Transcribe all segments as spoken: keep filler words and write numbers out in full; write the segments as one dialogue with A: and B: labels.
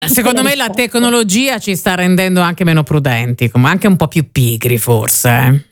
A: Secondo me la tecnologia ci sta rendendo anche meno prudenti, come anche un po' più pigri forse.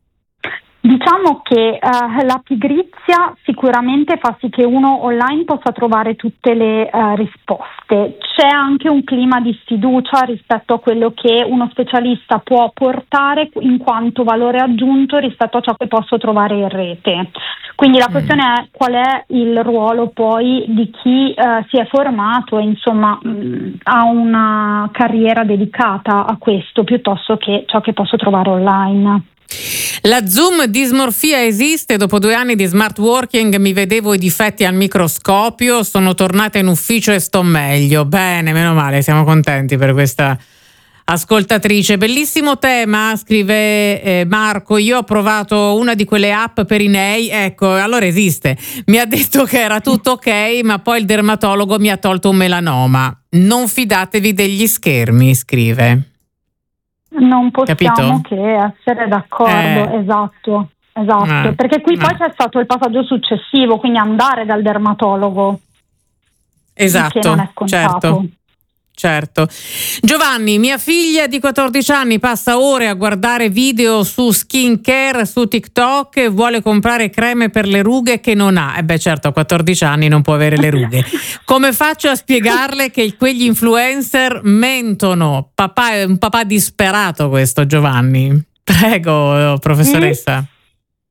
B: Diciamo che uh, la pigrizia sicuramente fa sì che uno online possa trovare tutte le uh, risposte. C'è anche un clima di sfiducia rispetto a quello che uno specialista può portare in quanto valore aggiunto rispetto a ciò che posso trovare in rete. Quindi la questione mm. è qual è il ruolo poi di chi uh, si è formato e insomma mh, ha una carriera dedicata a questo piuttosto che ciò che posso trovare online.
A: La Zoom dismorfia esiste? Dopo due anni di smart working mi vedevo i difetti al microscopio, sono tornata in ufficio e sto meglio. Bene, meno male, siamo contenti per questa ascoltatrice. Bellissimo tema, scrive eh, Marco. Io ho provato una di quelle app per i nei, ecco, allora esiste. Mi ha detto che era tutto ok, ma poi il dermatologo mi ha tolto un melanoma. Non fidatevi degli schermi, scrive.
B: Non possiamo
A: Capito?
B: che essere d'accordo,
A: eh.
B: esatto, esatto,
A: eh.
B: perché qui poi
A: eh.
B: c'è stato il passaggio successivo, quindi andare dal dermatologo,
A: esatto,
B: che non è scontato.
A: certo. Certo. Giovanni, mia figlia di quattordici anni passa ore a guardare video su skincare su TikTok e vuole comprare creme per le rughe che non ha. E eh beh, certo, a quattordici anni non può avere le rughe. Come faccio a spiegarle che quegli influencer mentono? Papà è un papà disperato questo, Giovanni. Prego, professoressa.
B: Mm.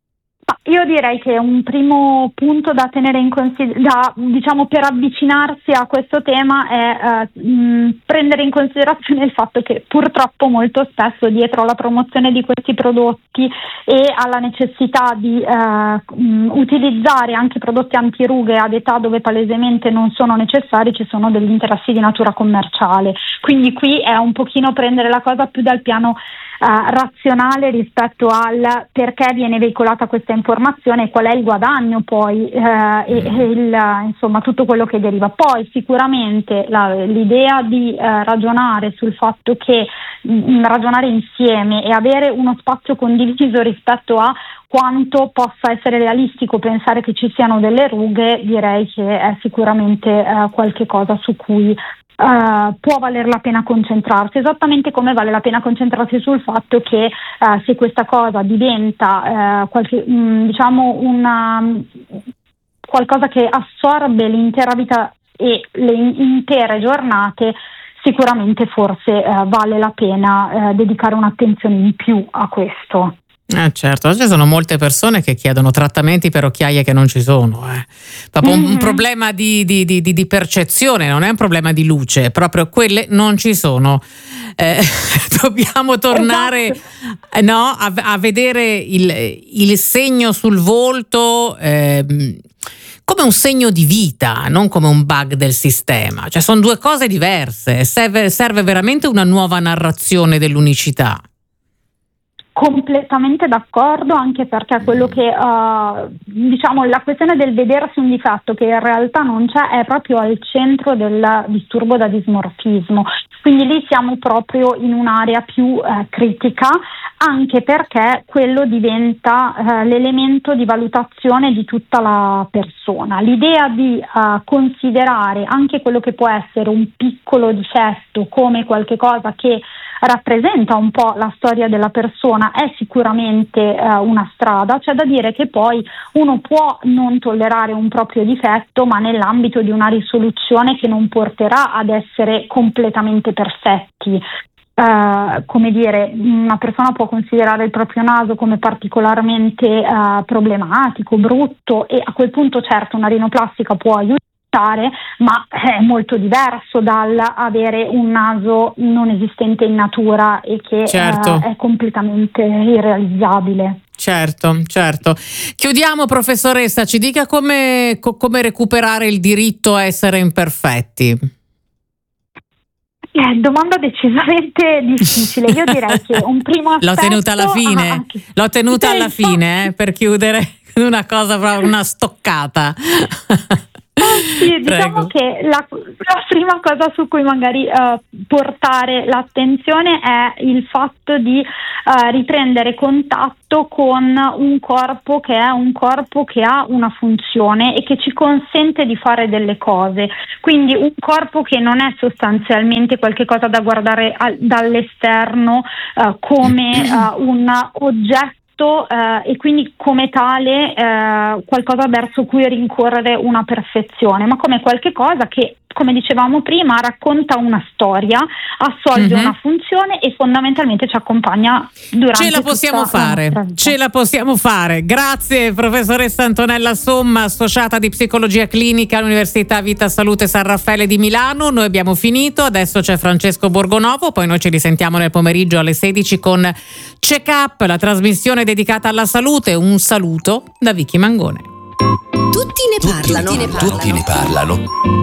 B: Io direi che un primo punto da tenere in considerazione, diciamo per avvicinarsi a questo tema è eh, mh, prendere in considerazione il fatto che purtroppo molto spesso dietro alla promozione di questi prodotti e alla necessità di eh, mh, utilizzare anche prodotti antirughe ad età dove palesemente non sono necessari ci sono degli interessi di natura commerciale. Quindi qui è un pochino prendere la cosa più dal piano Uh, razionale rispetto al perché viene veicolata questa informazione e qual è il guadagno poi uh, e, e il, insomma tutto quello che deriva. Poi sicuramente la, l'idea di uh, ragionare sul fatto che mh, ragionare insieme e avere uno spazio condiviso rispetto a quanto possa essere realistico pensare che ci siano delle rughe, direi che è sicuramente uh, qualche cosa su cui Uh, può valer la pena concentrarsi, esattamente come vale la pena concentrarsi sul fatto che uh, se questa cosa diventa uh, qualche, mh, diciamo una, qualcosa che assorbe l'intera vita e le in- intere giornate, sicuramente forse uh, vale la pena uh, dedicare un'attenzione in più a questo.
A: Eh certo, ci sono molte persone che chiedono trattamenti per occhiaie che non ci sono, eh. Proprio mm-hmm. un, un problema di, di, di, di percezione, non è un problema di luce, proprio quelle non ci sono. Eh, dobbiamo tornare esatto. no, a, a vedere il, il segno sul volto eh, come un segno di vita, non come un bug del sistema. Cioè sono due cose diverse, serve, serve veramente una nuova narrazione dell'unicità.
B: Completamente d'accordo, anche perché quello che uh, diciamo la questione del vedersi un difetto che in realtà non c'è è proprio al centro del disturbo da dismorfismo, quindi lì siamo proprio in un'area più uh, critica, anche perché quello diventa uh, l'elemento di valutazione di tutta la persona. L'idea di uh, considerare anche quello che può essere un piccolo difetto come qualche cosa che rappresenta un po' la storia della persona è sicuramente eh, una strada. C'è da dire che poi uno può non tollerare un proprio difetto, ma nell'ambito di una risoluzione che non porterà ad essere completamente perfetti. Uh, come dire, una persona può considerare il proprio naso come particolarmente uh, problematico, brutto, e a quel punto certo una rinoplastica può aiutare, ma è molto diverso dal avere un naso non esistente in natura e che
A: certo.
B: uh, è completamente irrealizzabile.
A: Certo, certo. Chiudiamo, professoressa, ci dica come, co- come recuperare il diritto a essere imperfetti.
B: Eh, domanda decisamente difficile. Io direi che un primo aspetto...
A: L'ho tenuta alla fine, ah, l'ho tenuta alla fine eh, per chiudere una cosa, una stoccata.
B: Sì, diciamo Prego. che la, la prima cosa su cui magari uh, portare l'attenzione è il fatto di uh, riprendere contatto con un corpo che è un corpo che ha una funzione e che ci consente di fare delle cose, quindi un corpo che non è sostanzialmente qualche cosa da guardare al, dall'esterno uh, come uh, un oggetto Eh, e quindi come tale eh, qualcosa verso cui rincorrere una perfezione, ma come qualche cosa che, come dicevamo prima, racconta una storia, assolve mm-hmm. una funzione e fondamentalmente ci accompagna durante
A: ce la possiamo fare
B: la
A: ce la possiamo fare. Grazie professoressa Antonella Somma, associata di psicologia clinica all'Università Vita Salute San Raffaele di Milano. Noi abbiamo finito, adesso c'è Francesco Borgonovo, poi noi ci risentiamo nel pomeriggio alle sedici con Check Up, la trasmissione dedicata alla salute. Un saluto da Vicky Mangone.
C: Tutti ne parlano, tutti ne parlano. Tutti ne parlano.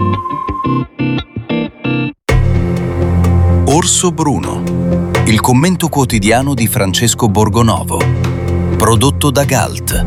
C: Orso Bruno, il commento quotidiano di Francesco Borgonovo, prodotto da Galt.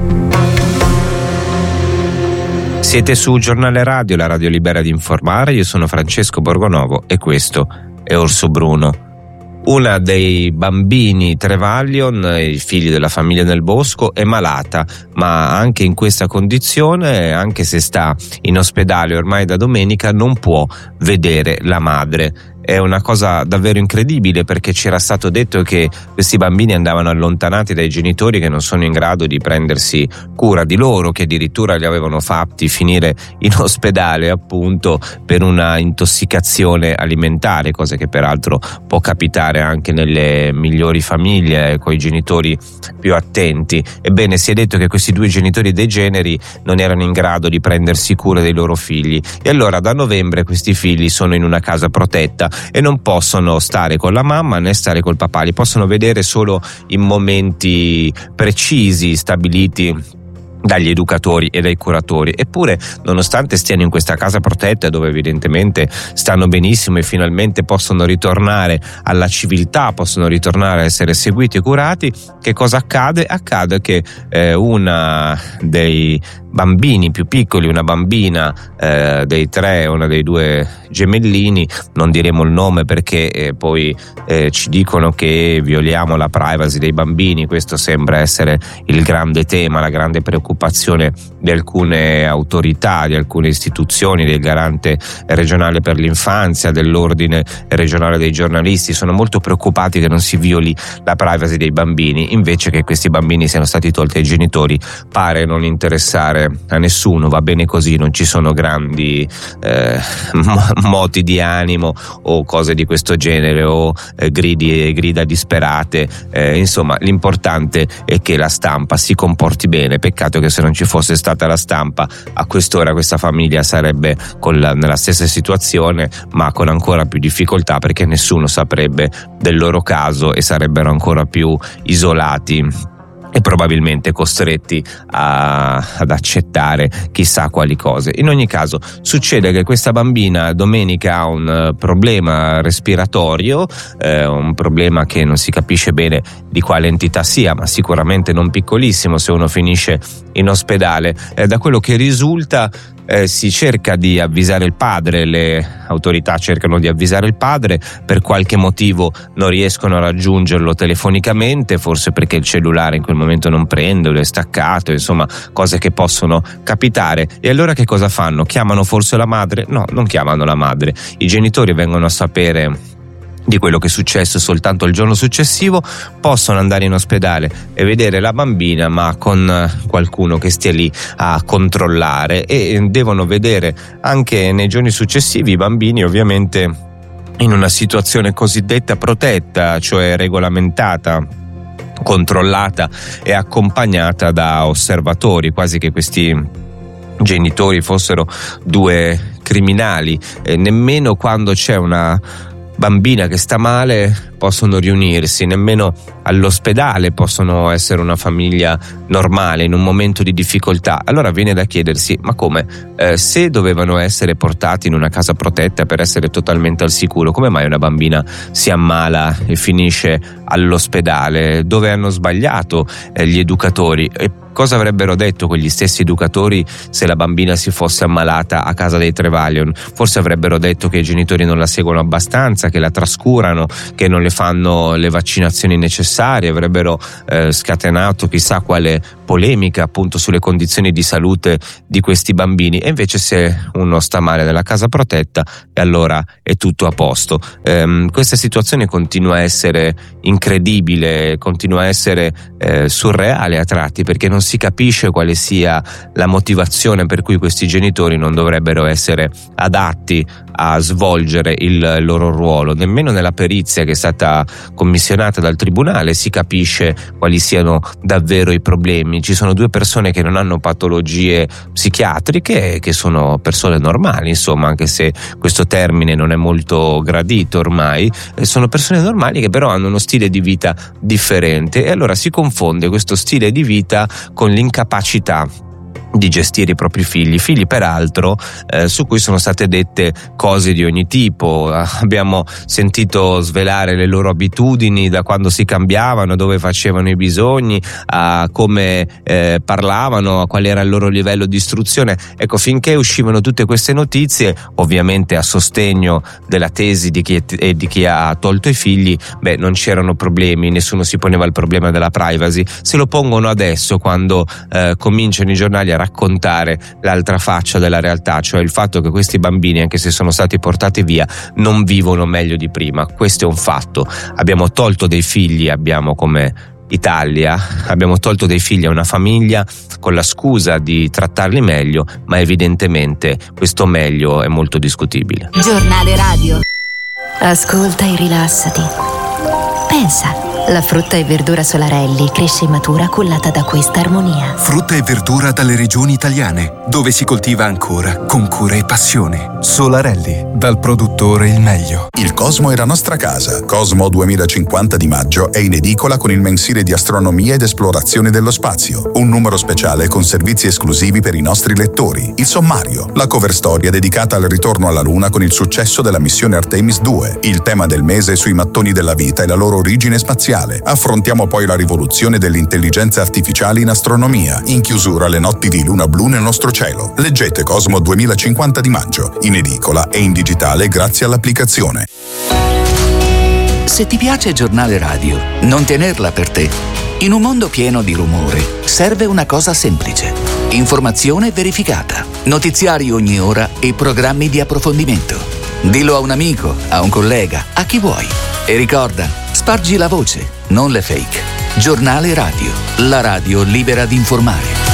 D: Siete su Giornale Radio, la radio libera di informare. Io sono Francesco Borgonovo e questo è Orso Bruno. Una dei bambini Trevallion, i figli della famiglia nel bosco, è malata, ma anche in questa condizione, anche se sta in ospedale ormai da domenica, non può vedere la madre. È una cosa davvero incredibile, perché ci era stato detto che questi bambini andavano allontanati dai genitori che non sono in grado di prendersi cura di loro, che addirittura li avevano fatti finire in ospedale appunto per una intossicazione alimentare, cosa che peraltro può capitare anche nelle migliori famiglie con i genitori più attenti. Ebbene, si è detto che questi due genitori degeneri non erano in grado di prendersi cura dei loro figli, e allora da novembre questi figli sono in una casa protetta e non possono stare con la mamma né stare col papà, li possono vedere solo in momenti precisi stabiliti dagli educatori e dai curatori. Eppure, nonostante stiano in questa casa protetta, dove evidentemente stanno benissimo e finalmente possono ritornare alla civiltà, possono ritornare a essere seguiti e curati, che cosa accade? Accade che eh, una dei bambini più piccoli, una bambina eh, dei tre, una dei due gemellini, non diremo il nome perché eh, poi eh, ci dicono che violiamo la privacy dei bambini. Questo sembra essere il grande tema, la grande preoccupazione di alcune autorità, di alcune istituzioni, del garante regionale per l'infanzia, dell'ordine regionale dei giornalisti. Sono molto preoccupati che non si violi la privacy dei bambini, invece che questi bambini siano stati tolti ai genitori pare non interessare a nessuno. Va bene così, non ci sono grandi eh, moti di animo o cose di questo genere, o eh, gridi e grida disperate, eh, insomma l'importante è che la stampa si comporti bene. Peccato che se non ci fosse stata la stampa, a quest'ora questa famiglia sarebbe con la, nella stessa situazione, ma con ancora più difficoltà, perché nessuno saprebbe del loro caso e sarebbero ancora più isolati e probabilmente costretti a, ad accettare chissà quali cose. In ogni caso succede che questa bambina domenica ha un problema respiratorio, eh, un problema che non si capisce bene di quale entità sia, ma sicuramente non piccolissimo se uno finisce in ospedale. Eh, da quello che risulta Eh, si cerca di avvisare il padre, le autorità cercano di avvisare il padre, per qualche motivo non riescono a raggiungerlo telefonicamente, forse perché il cellulare in quel momento non prende, lo è staccato, insomma cose che possono capitare. E allora che cosa fanno? Chiamano forse la madre? No, non chiamano la madre. I genitori vengono a sapere di quello che è successo soltanto il giorno successivo, possono andare in ospedale e vedere la bambina, ma con qualcuno che stia lì a controllare, e devono vedere anche nei giorni successivi i bambini ovviamente in una situazione cosiddetta protetta, cioè regolamentata, controllata e accompagnata da osservatori, quasi che questi genitori fossero due criminali. E nemmeno quando c'è una bambina che sta male possono riunirsi, nemmeno all'ospedale possono essere una famiglia normale in un momento di difficoltà. Allora viene da chiedersi: ma come? Eh, se dovevano essere portati in una casa protetta per essere totalmente al sicuro, come mai una bambina si ammala e finisce all'ospedale? Dove hanno sbagliato eh, gli educatori? E cosa avrebbero detto quegli stessi educatori se la bambina si fosse ammalata a casa dei Trevelyan? Forse avrebbero detto che i genitori non la seguono abbastanza, che la trascurano, che non le fanno le vaccinazioni necessarie, avrebbero eh, scatenato chissà quale polemica appunto sulle condizioni di salute di questi bambini. E invece se uno sta male nella casa protetta, e allora è tutto a posto. Ehm, questa situazione continua a essere incredibile, continua a essere eh, surreale a tratti, perché non si capisce quale sia la motivazione per cui questi genitori non dovrebbero essere adatti a svolgere il loro ruolo. Nemmeno nella perizia che è stata commissionata dal tribunale si capisce quali siano davvero i problemi. Ci sono due persone che non hanno patologie psichiatriche, che sono persone normali, insomma, anche se questo termine non è molto gradito ormai, sono persone normali che però hanno uno stile di vita differente, e allora si confonde questo stile di vita con l'incapacità di gestire i propri figli, figli peraltro eh, su cui sono state dette cose di ogni tipo. Abbiamo sentito svelare le loro abitudini, da quando si cambiavano, dove facevano i bisogni, a come eh, parlavano, a qual era il loro livello di istruzione. Ecco, finché uscivano tutte queste notizie, ovviamente a sostegno della tesi di chi, è, di chi ha tolto i figli, beh, non c'erano problemi, nessuno si poneva il problema della privacy. Se lo pongono adesso, quando eh, cominciano i giornali a raccontare l'altra faccia della realtà, cioè il fatto che questi bambini, anche se sono stati portati via, non vivono meglio di prima. Questo è un fatto. Abbiamo tolto dei figli, abbiamo come Italia, abbiamo tolto dei figli a una famiglia con la scusa di trattarli meglio, ma evidentemente questo meglio è molto discutibile.
E: Giornale radio. Ascolta e rilassati. Pensa. La frutta e verdura Solarelli cresce e matura cullata da questa armonia.
F: Frutta e verdura dalle regioni italiane, dove si coltiva ancora con cura e passione. Solarelli, dal produttore il meglio.
G: Il Cosmo è la nostra casa. Cosmo duemilacinquanta di maggio è in edicola con il mensile di astronomia ed esplorazione dello spazio. Un numero speciale con servizi esclusivi per i nostri lettori. Il sommario, la cover storia dedicata al ritorno alla Luna con il successo della missione Artemis due. Il tema del mese sui mattoni della vita e la loro origine spaziale. Affrontiamo poi la rivoluzione dell'intelligenza artificiale in astronomia. In chiusura le notti di luna blu nel nostro cielo. Leggete Cosmo duemilacinquanta di maggio, in edicola e in digitale grazie all'applicazione.
H: Se ti piace Giornale Radio, non tenerla per te. In un mondo pieno di rumore, serve una cosa semplice. Informazione verificata, notiziari ogni ora e programmi di approfondimento. Dillo a un amico, a un collega, a chi vuoi. E ricorda, spargi la voce, non le fake. Giornale Radio, la radio libera di informare.